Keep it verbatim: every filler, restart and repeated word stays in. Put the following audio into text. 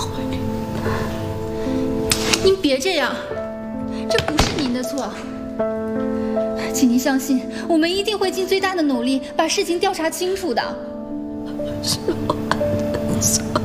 会。 您别这样，这不是您的错，请您相信，我们一定会尽最大的努力把事情调查清楚的。 是我的错。